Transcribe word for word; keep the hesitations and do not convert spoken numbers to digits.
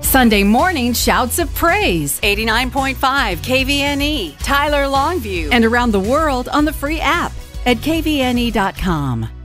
Sunday morning shouts of praise. eighty-nine point five K V N E, Tyler Longview. And around the world on the free app at K V N E dot com.